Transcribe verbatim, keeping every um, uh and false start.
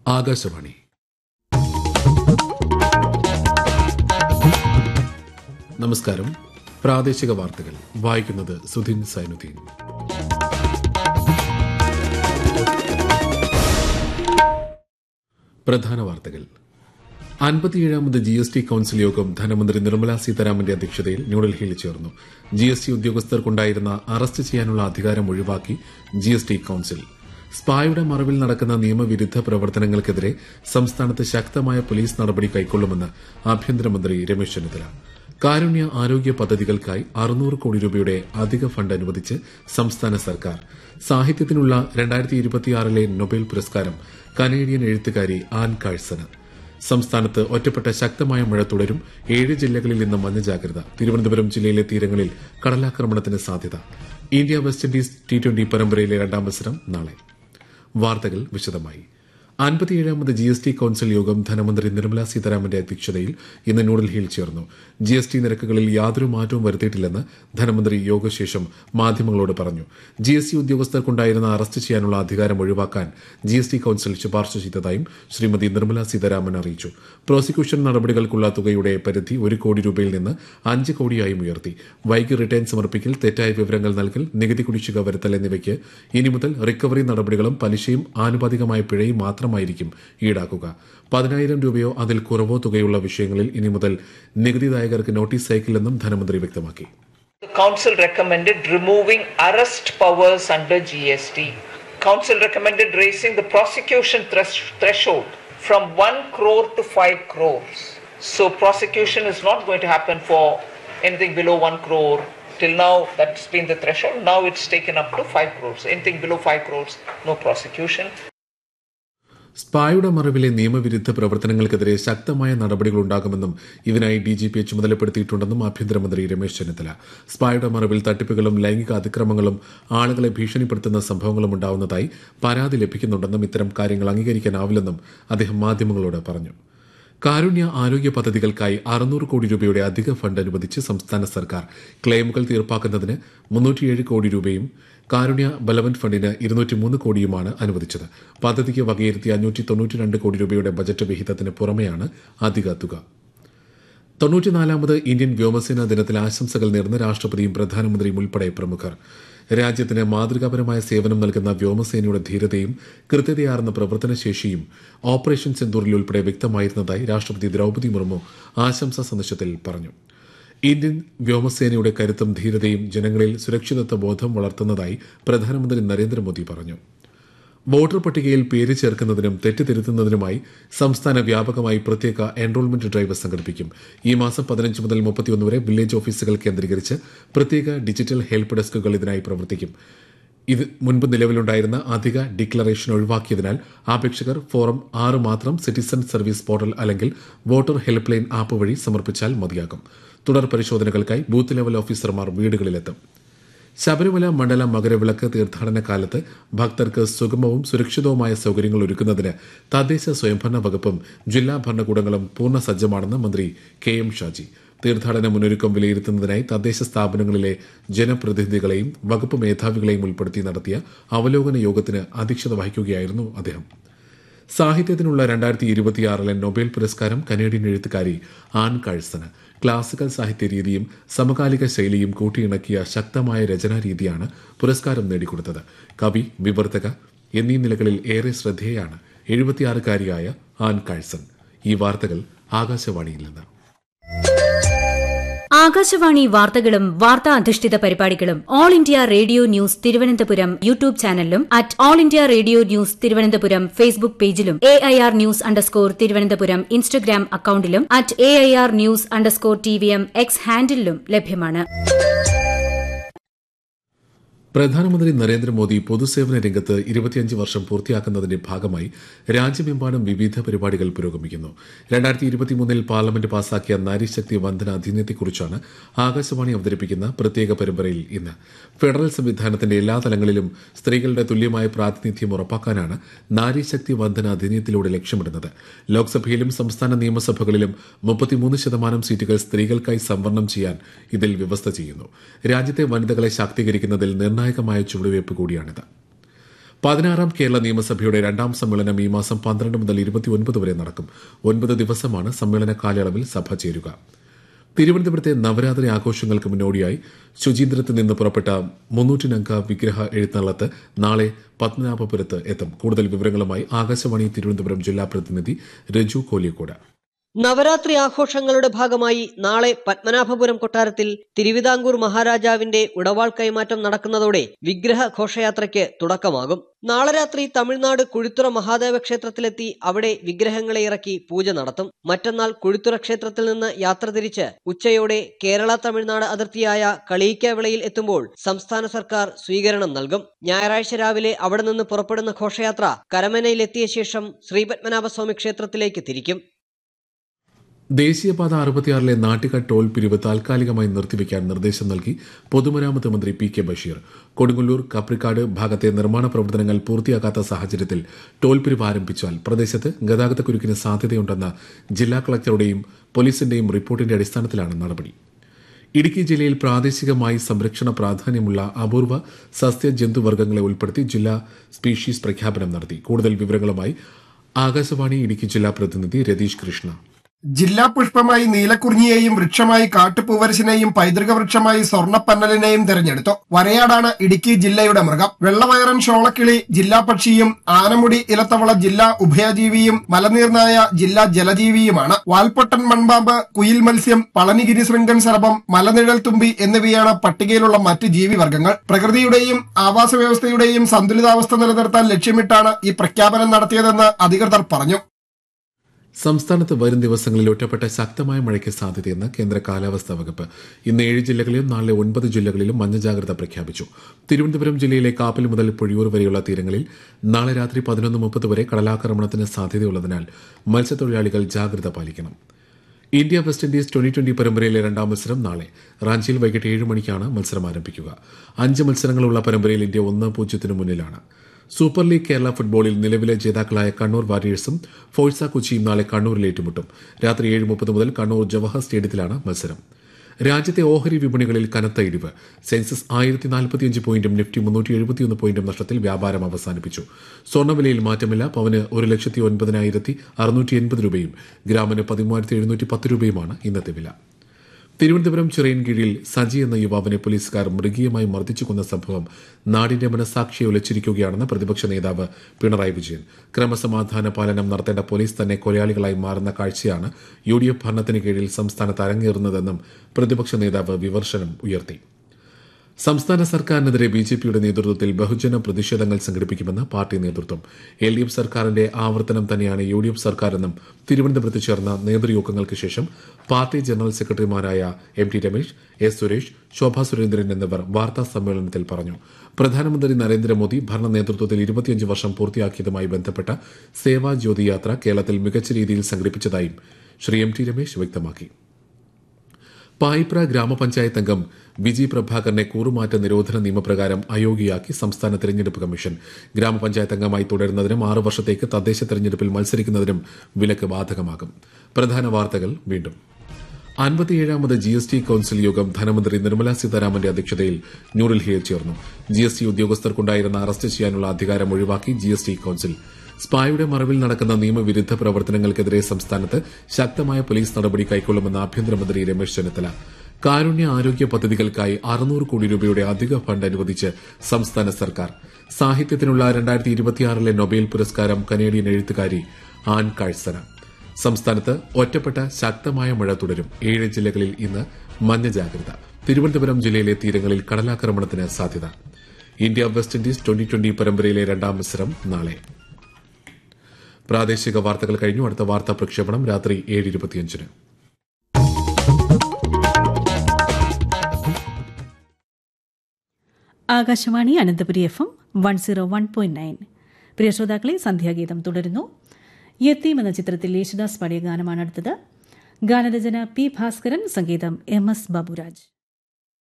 ആകാശവാണി. നമസ്കാരം. പ്രാദേശിക വാർത്തകൾ വായിക്കുന്നത് സുധിൻ സൈനുദ്ദീൻ. പ്രധാന വാർത്തകൾ. അൻപത്തിയേഴാമത് ജി എസ് ടി കൌൺസിൽ യോഗം ധനമന്ത്രി നിർമ്മലാ സീതാരാമന്റെ അധ്യക്ഷതയിൽ ന്യൂഡൽഹിയിൽ ചേർന്നു. ജി എസ് ടി ഉദ്യോഗസ്ഥർക്കുണ്ടായിരുന്ന അറസ്റ്റ് ചെയ്യാനുള്ള അധികാരം ഒഴിവാക്കി ജി എസ് ടി കൌൺസിൽ. സ്പായുടെ മറവിൽ നടക്കുന്ന നിയമവിരുദ്ധ പ്രവർത്തനങ്ങൾക്കെതിരെ സംസ്ഥാനത്ത് ശക്തമായ പോലീസ് നടപടി കൈക്കൊള്ളുമെന്ന് ആഭ്യന്തരമന്ത്രി രമേശ് ചെന്നിത്തല. കാരുണ്യ ആരോഗ്യ പദ്ധതികൾക്കായി അറുന്നൂറ് കോടി രൂപയുടെ അധിക ഫണ്ട് അനുവദിച്ച് സംസ്ഥാന സർക്കാർ. സാഹിത്യത്തിനുള്ള രണ്ടായിരത്തി ഇരുപത്തിയാറിലെ നൊബേൽ പുരസ്കാരം കനേഡിയൻ എഴുത്തുകാരി ആൻ കാഴ്സന്. സംസ്ഥാനത്ത് ഒറ്റപ്പെട്ട ശക്തമായ മഴ തുടരും. ഏഴ് ജില്ലകളിൽ ഇന്ന് മഞ്ഞ ജാഗ്രത. തിരുവനന്തപുരം ജില്ലയിലെ തീരങ്ങളിൽ കടലാക്രമണത്തിന് സാധ്യത. India west Indies T twenty പരമ്പരയിലെ രണ്ടാം മത്സരം നാളെ. വാർത്തകൾ വിശദമായി. അൻപത്തിയേഴാമത് ജി എസ് ടി കൌൺസിൽ യോഗം ധനമന്ത്രി നിർമ്മലാ സീതാരാമന്റെ അധ്യക്ഷതയിൽ ഇന്ന് ന്യൂഡൽഹിയിൽ ചേർന്നു. ജി എസ് ടി നിരക്കുകളിൽ യാതൊരു മാറ്റവും വരുത്തിയിട്ടില്ലെന്ന് ധനമന്ത്രി യോഗശേഷം മാധ്യമങ്ങളോട് പറഞ്ഞു. ജി എസ് ടി ഉദ്യോഗസ്ഥർക്കുണ്ടായിരുന്ന അറസ്റ്റ് ചെയ്യാനുള്ള അധികാരം ഒഴിവാക്കാൻ ജി എസ് ടി കൌൺസിൽ ശുപാർശ ചെയ്തതായും ശ്രീമതി നിർമ്മലാ സീതാരാമൻ അറിയിച്ചു. പ്രോസിക്യൂഷൻ നടപടികൾക്കുള്ള തുകയുടെ പരിധി ഒരു കോടി രൂപയിൽ നിന്ന് അഞ്ച് കോടിയായും ഉയർത്തി. വൈകി റിട്ടേൺ സമർപ്പിക്കൽ, തെറ്റായ വിവരങ്ങൾ നൽകൽ, നികുതി കുടിശ്ശിക വരുത്തൽ എന്നിവയ്ക്ക് ഇനി മുതൽ റിക്കവറി നടപടികളും പലിശയും ആനുപാതികമായ പിഴയും മാത്രം ായിരിക്കും ഈടാക്കുക. പതിനായിരം രൂപയോ അതിൽ കുറവോ തുകയുള്ള വിഷയങ്ങളിൽ ഇനി മുതൽ നികുതിദായകർക്ക് നോട്ടീസ് അയക്കില്ലെന്നും ധനമന്ത്രി വ്യക്തമാക്കി. The Council recommended removing arrest powers under G S T. Council recommended raising the prosecution thresh- threshold from one crore to five crores. So prosecution is not going to happen for anything below one crore. Till now that's been the threshold. Now it's taken up to five crores. Anything below five crores, no prosecution. സ്പായുടെ മറവിലെ നിയമവിരുദ്ധ പ്രവർത്തനങ്ങൾക്കെതിരെ ശക്തമായ നടപടികളുണ്ടാകുമെന്നും ഇതിനായി ഡിജിപിയെ ചുമതലപ്പെടുത്തിയിട്ടുണ്ടെന്നും ആഭ്യന്തരമന്ത്രി രമേശ് ചെന്നിത്തല. സ്പായുടെ മറവിൽ തട്ടിപ്പുകളും ലൈംഗിക അതിക്രമങ്ങളും ആളുകളെ ഭീഷണിപ്പെടുത്തുന്ന സംഭവങ്ങളും ഉണ്ടാവുന്നതായി പരാതി ലഭിക്കുന്നുണ്ടെന്നും ഇത്തരം കാര്യങ്ങൾ അംഗീകരിക്കാനാവില്ലെന്നും അദ്ദേഹം മാധ്യമങ്ങളോട് പറഞ്ഞു. കാരുണ്യ ആരോഗ്യ പദ്ധതികൾക്കായി അറുന്നൂറ് കോടി രൂപയുടെ അധിക ഫണ്ട് അനുവദിച്ച് സംസ്ഥാന സർക്കാർ. ക്ലെയിമുകൾ തീർപ്പാക്കുന്നതിന് മുന്നൂറ്റിയേഴ് കോടി രൂപയും കാരുണ്യ ബലവന്റ് ഫണ്ടിന് ഇരുന്നൂറ്റിമൂന്ന് കോടിയുമാണ് അനുവദിച്ചത്. പദ്ധതിക്ക് വകയിരുത്തിയ അഞ്ഞൂറ്റി തൊണ്ണൂറ്റിരണ്ട് കോടി രൂപയുടെ ബജറ്റ് വിഹിതത്തിന് പുറമെയാണ് അധിക തുക. തൊണ്ണൂറ്റിനാലാമത് ഇന്ത്യൻ വ്യോമസേനാ ദിനത്തിൽ ആശംസകൾ നേർന്ന രാഷ്ട്രപതിയും പ്രധാനമന്ത്രിയും ഉൾപ്പെടെ പ്രമുഖർ. രാജ്യത്തിന് മാതൃകാപരമായ സേവനം നൽകുന്ന വ്യോമസേനയുടെ ധീരതയും കൃത്യതയാർന്ന പ്രവർത്തനശേഷിയും ഓപ്പറേഷൻ സിന്ദൂറിൽ ഉൾപ്പെടെ വ്യക്തമായിരുന്നതായി രാഷ്ട്രപതി ദ്രൌപദി മുർമു ആശംസാ സന്ദേശത്തിൽ പറഞ്ഞു. ഇന്ത്യൻ വ്യോമസേനയുടെ കരുത്തും ധീരതയും ജനങ്ങളിൽ സുരക്ഷിതത്വ ബോധം വളർത്തുന്നതായി പ്രധാനമന്ത്രി നരേന്ദ്രമോദി പറഞ്ഞു. വോട്ടർ പട്ടികയിൽ പേര് ചേർക്കുന്നതിനും തെറ്റുതിരുത്തുന്നതിനുമായി സംസ്ഥാന വ്യാപകമായി പ്രത്യേക എൻറോൾമെന്റ് ഡ്രൈവ് സംഘടിപ്പിക്കും. ഈ മാസം പതിനഞ്ച് മുതൽ മുപ്പത്തിയൊന്ന് വരെ വില്ലേജ് ഓഫീസുകൾ കേന്ദ്രീകരിച്ച് പ്രത്യേക ഡിജിറ്റൽ ഹെൽപ്പ് ഡെസ്കുകൾ ഇതിനായി പ്രവർത്തിക്കും. ഇത് മുൻപ് നിലവിലുണ്ടായിരുന്ന അധിക ഡിക്ലറേഷൻ ഒഴിവാക്കിയതിനാൽ അപേക്ഷകർ ഫോറം ആറ് മാത്രം സിറ്റിസൺ സർവീസ് പോർട്ടൽ അല്ലെങ്കിൽ വോട്ടർ ഹെൽപ്പ് ലൈൻ ആപ്പ് വഴി സമർപ്പിച്ചാൽ മതിയാകും. തുടർ പരിശോധനകൾക്കായി ബൂത്ത് ലെവൽ ഓഫീസർമാർ വീടുകളിലെത്തും. ശബരിമല മണ്ഡല മകരവിളക്ക് തീർത്ഥാടന കാലത്ത് ഭക്തർക്ക് സുഗമവും സുരക്ഷിതവുമായ സൌകര്യങ്ങൾ ഒരുക്കുന്നതിന് തദ്ദേശ സ്വയംഭരണ വകുപ്പും ജില്ലാ ഭരണകൂടങ്ങളും പൂർണ്ണ സജ്ജമാണെന്ന് മന്ത്രി കെ എം ഷാജി. തീർത്ഥാടന മുന്നൊരുക്കം വിലയിരുത്തുന്നതിനായി തദ്ദേശ സ്ഥാപനങ്ങളിലെ ജനപ്രതിനിധികളെയും വകുപ്പ് മേധാവികളെയും ഉൾപ്പെടുത്തി നടത്തിയ അവലോകന യോഗത്തിന് അധ്യക്ഷത വഹിക്കുകയായിരുന്നു അദ്ദേഹം. സാഹിത്യത്തിനുള്ള രണ്ടായിരത്തി ഇരുപത്തിയാറിലെ നൊബേൽ പുരസ്കാരം കനേഡിയൻ എഴുത്തുകാരി ആൻ കാഴ്സന്. ക്ലാസിക്കൽ സാഹിത്യ രീതിയും സമകാലിക ശൈലിയും കൂട്ടിയിണക്കിയ ശക്തമായ രചനാരീതിയാണ് പുരസ്കാരം നേടിക്കൊടുത്തത്. കവി, വിവർത്തക എന്നീ നിലകളിൽ ഏറെ ശ്രദ്ധേയാണ് എഴുപത്തിയാറുകാരിയായ ആൻ കാഴ്സൺ. ഈ വാർത്തകൾ ആകാശവാണിയിൽ നിന്ന്. ആകാശവാണി വാർത്തകളും വാർത്താ അധിഷ്ഠിത പരിപാടികളും all India radio news Thiruvananthapuram YouTube ചാനലിലും at all India radio news Thiruvananthapuram Facebook പേജിലും A I R news underscore Thiruvananthapuram Instagram അക്കൌണ്ടിലും at A I R news underscore T V M X ഹാൻഡിലും ലഭ്യമാണ്. പ്രധാനമന്ത്രി നരേന്ദ്രമോദി പൊതുസേവന രംഗത്ത് ഇരുപത്തിയഞ്ച് വർഷം പൂർത്തിയാക്കുന്നതിന്റെ ഭാഗമായി രാജ്യമെമ്പാടും വിവിധ പരിപാടികൾ പുരോഗമിക്കുന്നു. രണ്ടായിരത്തി ഇരുപത്തിമൂന്നിൽ പാർലമെന്റ് പാസാക്കിയ നാരീശക്തി വന്ദന അധിനിയത്തെക്കുറിച്ചാണ് ആകാശവാണി അവതരിപ്പിക്കുന്ന പ്രത്യേക പരമ്പരയിൽ ഇന്ന്. ഫെഡറൽ സംവിധാനത്തിന്റെ എല്ലാ തലങ്ങളിലും സ്ത്രീകളുടെ തുല്യമായ പ്രാതിനിധ്യം ഉറപ്പാക്കാനാണ് നാരീശക്തി വന്ദന അധിനിയത്തിലൂടെ ലക്ഷ്യമിടുന്നത്. ലോക്സഭയിലും സംസ്ഥാന നിയമസഭകളിലും മുപ്പത്തിമൂന്ന് ശതമാനം സീറ്റുകൾ സ്ത്രീകൾക്കായി സംവരണം ചെയ്യാൻ ഇതിൽ വ്യവസ്ഥ ചെയ്യുന്നു. രാജ്യത്തെ വനിതകളെ ശാക്തീകരിക്കുന്നതിൽ നിർണായകമായ ചുവടുവയ്പ് കൂടിയാണിത്. പതിനാറാം കേരള നിയമസഭയുടെ രണ്ടാം സമ്മേളനം ഈ മാസം പന്ത്രണ്ട് മുതൽ ഇരുപത്തിയൊൻപത് വരെ നടക്കും. ഒൻപത് ദിവസമാണ് സമ്മേളന കാലയളവിൽ സഭ ചേരുക. തിരുവനന്തപുരത്തെ നവരാത്രി ആഘോഷങ്ങൾക്ക് മുന്നോടിയായി ശുചീന്ദ്രത്തിൽ നിന്ന് പുറപ്പെട്ട മുന്നൂറ്റിനംഗ വിഗ്രഹ എഴുന്നള്ളത്ത് നാളെ പത്മനാഭപുരത്ത് എത്തും. കൂടുതൽ വിവരങ്ങളുമായി ആകാശവാണി തിരുവനന്തപുരം ജില്ലാ പ്രതിനിധി രജു കോലിയക്കോട്. നവരാത്രി ആഘോഷങ്ങളുടെ ഭാഗമായി നാളെ പത്മനാഭപുരം കൊട്ടാരത്തിൽ തിരുവിതാംകൂർ മഹാരാജാവിന്റെ ഉടവാൾ കൈമാറ്റം നടക്കുന്നതോടെ വിഗ്രഹ ഘോഷയാത്രയ്ക്ക് തുടക്കമാകും. നാളെ രാത്രി തമിഴ്നാട് കുഴിത്തുറ മഹാദേവ ക്ഷേത്രത്തിലെത്തി അവിടെ വിഗ്രഹങ്ങളെ ഇറക്കി പൂജ നടത്തും. മറ്റന്നാൾ കുഴിത്തുറ ക്ഷേത്രത്തിൽ നിന്ന് യാത്ര തിരിച്ച് ഉച്ചയോടെ കേരള തമിഴ്നാട് അതിർത്തിയായ കളിയിക്കാവിളയിൽ എത്തുമ്പോൾ സംസ്ഥാന സർക്കാർ സ്വീകരണം നൽകും. ഞായറാഴ്ച രാവിലെ അവിടെ നിന്ന് പുറപ്പെടുന്ന ഘോഷയാത്ര കരമനയിലെത്തിയ ശേഷം ശ്രീപത്മനാഭസ്വാമി ക്ഷേത്രത്തിലേക്ക് തിരിക്കും. ദേശീയപാത അറുപത്തിയാറിലെ നാട്ടിക ടോൾ പിരിവ് താൽക്കാലികമായി നിർത്തിവെക്കാൻ നിർദ്ദേശം നൽകി പൊതുമരാമത്ത് മന്ത്രി പി കെ ബഷീർ. കൊടുങ്ങല്ലൂർ കപ്രിക്കാട് ഭാഗത്തെ നിർമ്മാണ പ്രവർത്തനങ്ങൾ പൂർത്തിയാക്കാത്ത സാഹചര്യത്തിൽ ടോൾ പിരിവ് ആരംഭിച്ചാൽ പ്രദേശത്ത് ഗതാഗതക്കുരുക്കിന് സാധ്യതയുണ്ടെന്ന ജില്ലാ കളക്ടറുടെയും പോലീസിന്റെയും റിപ്പോർട്ടിന്റെ അടിസ്ഥാനത്തിലാണ് നടപടി. ഇടുക്കി ജില്ലയിൽ പ്രാദേശികമായി സംരക്ഷണ പ്രാധാന്യമുള്ള അപൂർവ സസ്യ ജന്തുവർഗ്ഗങ്ങളെ ഉൾപ്പെടുത്തി ജില്ലാ സ്പീഷീസ് പ്രഖ്യാപനം നടത്തി. കൂടുതൽ വിവരങ്ങളുമായി ആകാശവാണി ഇടുക്കി ജില്ലാ പ്രതിനിധി രതീഷ് കൃഷ്ണ. ജില്ലാ പുഷ്പമായി നീലക്കുറിഞ്ഞിയെയും വൃക്ഷമായി കാട്ടുപൂവരശിനെയും പൈതൃക വൃക്ഷമായി സ്വർണ്ണപ്പന്നലിനെയും തെരഞ്ഞെടുത്തു. വരയാടാണ് ഇടുക്കി ജില്ലയുടെ മൃഗം. വെള്ളവയറൻ ഷോളക്കിളി ജില്ലാ പക്ഷിയും ആനമുടി ഇലത്തവള ജില്ലാ ഉഭയജീവിയും മലനീർനായ ജില്ലാ ജലജീവിയുമാണ്. വാൽപ്പൊട്ടൻ മൺപാമ്പ്, കുയിൽ മത്സ്യം, പളനിഗിരി ശൃംഗൻ സർപ്പം, മലനിഴൽ തുമ്പി എന്നിവയാണ് പട്ടികയിലുള്ള മറ്റ് ജീവിവർഗ്ഗങ്ങൾ. പ്രകൃതിയുടെയും ആവാസ വ്യവസ്ഥയുടെയും സന്തുലിതാവസ്ഥ നിലനിർത്താൻ ലക്ഷ്യമിട്ടാണ് ഈ പ്രഖ്യാപനം നടത്തിയതെന്ന് അധികൃതർ പറഞ്ഞു. സംസ്ഥാനത്ത് വരും ദിവസങ്ങളിൽ ഒറ്റപ്പെട്ട ശക്തമായ മഴയ്ക്ക് സാധ്യതയെന്ന് കേന്ദ്ര കാലാവസ്ഥാ വകുപ്പ്. ഇന്ന് ഏഴ് ജില്ലകളിലും നാളെ ഒൻപത് ജില്ലകളിലും മഞ്ഞ ജാഗ്രത പ്രഖ്യാപിച്ചു. തിരുവനന്തപുരം ജില്ലയിലെ കാപ്പിൽ മുതൽ പൊഴിയൂർ വരെയുള്ള തീരങ്ങളിൽ നാളെ രാത്രി പതിനൊന്ന് മുപ്പത് വരെ കടലാക്രമണത്തിന് സാധ്യതയുള്ളതിനാൽ മത്സ്യത്തൊഴിലാളികൾ ജാഗ്രത പാലിക്കണം. India west Indies twenty twenty പരമ്പരയിലെ രണ്ടാം മത്സരം നാളെ റാഞ്ചിയിൽ വൈകിട്ട് ഏഴ് മണിക്കാണ് മത്സരം ആരംഭിക്കുക. അഞ്ച് മത്സരങ്ങളുള്ള പരമ്പരയിൽ ഇന്ത്യ ഒന്ന് പൂജ്യത്തിന് മുന്നിലാണ്. സൂപ്പർ ലീഗ് കേരള ഫുട്ബോളിൽ നിലവിലെ ജേതാക്കളായ കണ്ണൂർ വാരിയേഴ്സും ഫോഴ്സ കൊച്ചിയും നാളെ കണ്ണൂരിൽ ഏറ്റുമുട്ടും. രാത്രി ഏഴ് മുപ്പത് മുതൽ കണ്ണൂർ ജവഹർ സ്റ്റേഡിയത്തിലാണ് മത്സരം. രാജ്യത്തെ ഓഹരി വിപണികളിൽ കനത്ത ഇടിവ്. സെൻസസ് ആയിരത്തി നാൽപ്പത്തിയഞ്ച് പോയിന്റും നിഫ്റ്റി മുന്നൂറ്റി എഴുപത്തിയൊന്ന് പോയിന്റും നഷ്ടത്തിൽ വ്യാപാരം അവസാനിപ്പിച്ചു. സ്വർണ്ണവിലയിൽ മാറ്റമില്ല. പവന് ഒരു ലക്ഷത്തി ഒൻപതിനായിരത്തി അറുന്നൂറ്റി എൺപത് രൂപയും ഗ്രാമിന് പതിമൂവായിരത്തി എഴുന്നൂറ്റി പത്ത് രൂപയുമാണ് ഇന്നത്തെ വില. തിരുവനന്തപുരം ചിറയൻകീഴിൽ സജി എന്ന യുവാവിനെ പോലീസുകാർ മൃഗീയമായി മർദ്ദിച്ചു കൊന്ന സംഭവം നാടിന്റെ മനസാക്ഷിയെ ഉലച്ചിരിക്കുകയാണെന്ന് പ്രതിപക്ഷ നേതാവ് പിണറായി വിജയൻ. ക്രമസമാധാന പാലനം നടത്തേണ്ട പോലീസ് തന്നെ കൊലയാളികളായി മാറുന്ന കാഴ്ചയാണ് യു ഡി എഫ് ഭരണത്തിന് കീഴിൽ സംസ്ഥാനത്ത് അരങ്ങേറുന്നതെന്നും പ്രതിപക്ഷ നേതാവ് വിമർശനം ഉയർത്തി. സംസ്ഥാന സർക്കാരിനെതിരെ ബി ജെ പിയുടെ നേതൃത്വത്തിൽ ബഹുജന പ്രതിഷേധങ്ങൾ സംഘടിപ്പിക്കുമെന്ന് പാർട്ടി നേതൃത്വം. എൽ ഡി എഫ് സർക്കാരിന്റെ ആവർത്തനം തന്നെയാണ് യു ഡി എഫ് സർക്കാരെന്നും തിരുവനന്തപുരത്ത് ചേർന്ന നേതൃയോഗങ്ങൾക്ക് ശേഷം പാർട്ടി ജനറൽ സെക്രട്ടറിമാരായ M T Ramesh, S Suresh, Shobha Surendran എന്നിവർ വാർത്താ സമ്മേളനത്തിൽ പറഞ്ഞു. പ്രധാനമന്ത്രി നരേന്ദ്രമോദി ഭരണ നേതൃത്വത്തിൽ ഇരുപത്തിയഞ്ച് വർഷം പൂർത്തിയാക്കിയതുമായി ബന്ധപ്പെട്ട സേവാ ജ്യോതി യാത്ര കേരളത്തിൽ മികച്ച രീതിയിൽ സംഘടിപ്പിച്ചതായും ശ്രീ എം ടി രമേശ് വ്യക്തമാക്കി. പായിപ്ര ഗ്രാമപഞ്ചായത്ത് അംഗം വിജി പ്രഭാകരനെ കൂറുമാറ്റ നിരോധന നിയമപ്രകാരം അയോഗ്യയാക്കി സംസ്ഥാന തെരഞ്ഞെടുപ്പ് കമ്മീഷൻ. ഗ്രാമപഞ്ചായത്ത് അംഗമായി തുടരുന്നതിനും ആറ് വർഷത്തേക്ക് തദ്ദേശ തെരഞ്ഞെടുപ്പിൽ മത്സരിക്കുന്നതിനും വിലക്ക് ബാധകമാകും. പ്രധാന വാർത്തകൾ വീണ്ടും. അൻപത്തിയേഴാമത് ജി എസ് ടി കൌൺസിൽ യോഗം ധനമന്ത്രി നിർമ്മലാ സീതാരാമന്റെ അധ്യക്ഷതയിൽ ന്യൂഡൽഹിയിൽ ചേർന്നു. ജി എസ് ടി ഉദ്യോഗസ്ഥർക്കുണ്ടായിരുന്ന അറസ്റ്റ് ചെയ്യാനുള്ള അധികാരം ഒഴിവാക്കി ജി എസ് ടി കൌൺസിൽ. സ്പായുടെ മറവിൽ നടക്കുന്ന നിയമവിരുദ്ധ പ്രവർത്തനങ്ങൾക്കെതിരെ സംസ്ഥാനത്ത് ശക്തമായ പോലീസ് നടപടി കൈക്കൊള്ളുമെന്ന് ആഭ്യന്തരമന്ത്രി രമേശ് ചെന്നിത്തല. കാരുണ്യ ആരോഗ്യ പദ്ധതികൾക്കായി അറുന്നൂറ് കോടി രൂപയുടെ അധിക ഫണ്ട് അനുവദിച്ച് സംസ്ഥാന സർക്കാർ. സാഹിത്യത്തിനുള്ള രണ്ടായിരത്തി ഇരുപത്തിയാറിലെ നൊബേൽ പുരസ്കാരം കനേഡിയൻ എഴുത്തുകാരി ആൻ കാഴ്സന. സംസ്ഥാനത്ത് ഒറ്റപ്പെട്ട ശക്തമായ മഴ തുടരും. ഏഴ് ജില്ലകളിൽ ഇന്ന് മഞ്ഞ ജാഗ്രത. തിരുവനന്തപുരം ജില്ലയിലെ തീരങ്ങളിൽ കടലാക്രമണത്തിന് സാധ്യത. India west Indies twenty twenty പരമ്പരയിലെ രണ്ടാം മത്സരം നാളെ. പ്രാദേശിക വാർത്തകൾ കഴിഞ്ഞു. അടുത്ത വാർത്താ പ്രക്ഷേപണം രാത്രി ഏഴ് ഇരുപത്തിയഞ്ചിന്. Akashvani Ananthapuri F M one zero one point nine. പ്രിയ ശ്രോതാക്കളെ, സന്ധ്യാഗീതം തുടരുന്നു. യത്തീം എന്ന ചിത്രത്തിൽ യേശുദാസ് പാടിയ ഗാനമാണ് അടുത്തത്. ഗാനരചന പി ഭാസ്കരൻ, സംഗീതം എം എസ് ബാബുരാജ്.